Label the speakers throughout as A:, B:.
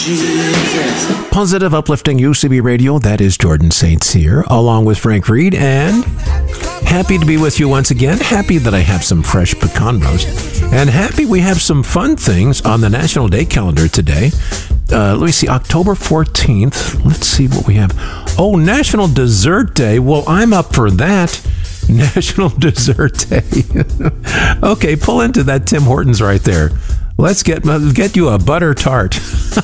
A: Jesus.
B: Positive, uplifting UCB Radio. That is Jordan Saints here, along with Frank Reed, and happy to be with you once again. Happy that I have some fresh pecan roast, and happy we have some fun things on the National Day calendar today. Let me see, October 14th. Let's see what we have. Oh, National Dessert Day. Well, I'm up for that. National Dessert Day. Okay, pull into that Tim Hortons right there. Let's get you a butter tart.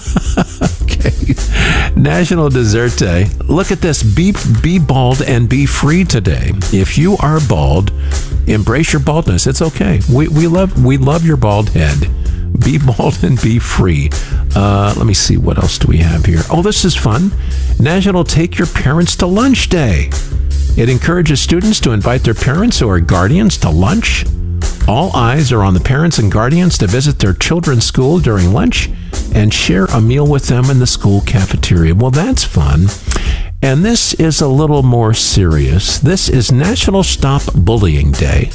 B: Okay. National Dessert Day. Look at this. Be bald and be free today. If you are bald, embrace your baldness. It's okay. We love your bald head. Be bald and be free. Let me see. What else do we have here? Oh, this is fun. National Take Your Parents to Lunch Day. It encourages students to invite their parents or guardians to lunch. All eyes are on the parents and guardians to visit their children's school during lunch and share a meal with them in the school cafeteria. Well, that's fun. And this is a little more serious. This is National Stop Bullying Day.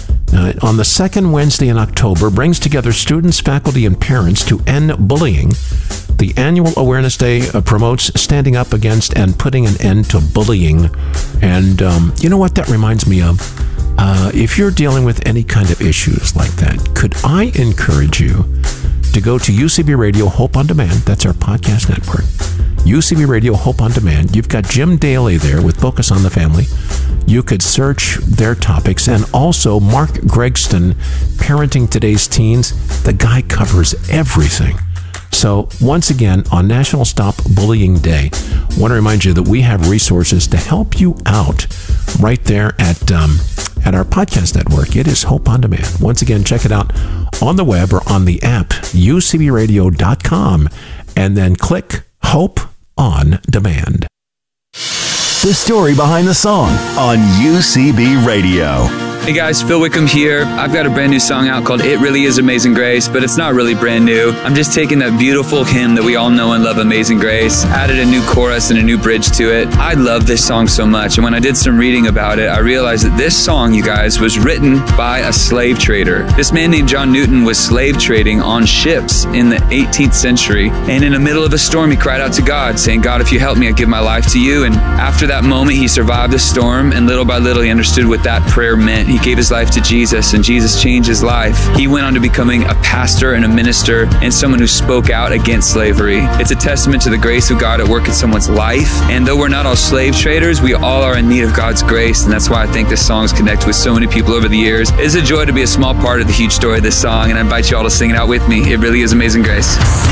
B: On the second Wednesday in October, brings together students, faculty, and parents to end bullying. The annual Awareness Day promotes standing up against and putting an end to bullying. And you know what that reminds me of? If you're dealing with any kind of issues like that, could I encourage you to go to UCB Radio Hope on Demand? That's our podcast network. UCB Radio Hope on Demand. You've got Jim Daly there with Focus on the Family. You could search their topics. And also Mark Gregston, Parenting Today's Teens. The guy covers everything. So once again, on National Stop Bullying Day, I want to remind you that we have resources to help you out right there at our podcast network. It is Hope on Demand. Once again, check it out on the web or on the app, ucbradio.com, and then click Hope on Demand.
C: The story behind the song on UCB Radio.
D: Hey guys, Phil Wickham here. I've got a brand new song out called It Really Is Amazing Grace, but it's not really brand new. I'm just taking that beautiful hymn that we all know and love, Amazing Grace, added a new chorus and a new bridge to it. I love this song so much, and when I did some reading about it, I realized that this song, you guys, was written by a slave trader. This man named John Newton was slave trading on ships in the 18th century, and in the middle of a storm, he cried out to God, saying, God, if you help me, I give my life to you. And after that moment, he survived the storm, and little by little, he understood what that prayer meant. He gave his life to Jesus, and Jesus changed his life. He went on to becoming a pastor and a minister and someone who spoke out against slavery. It's a testament to the grace of God at work in someone's life. And though we're not all slave traders, we all are in need of God's grace. And that's why I think this song's connected with so many people over the years. It's a joy to be a small part of the huge story of this song, and I invite you all to sing it out with me. It really is Amazing Grace.